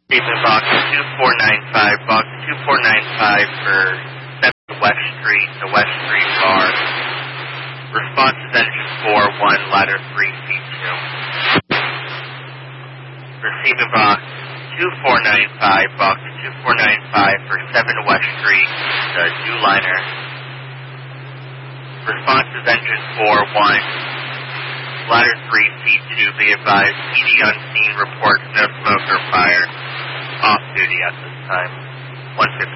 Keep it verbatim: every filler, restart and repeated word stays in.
Receiving box two four nine five, box two four nine five for seven West Street, the West Street bar. Response is engine four one, ladder three, seat two. Receiving box two four nine five, box two four nine five for seven West Street, the new liner. Response is engine four one, ladder three, seat two. Be advised, P D on scene reports no smoke or fire. Off duty at this time. one fifty.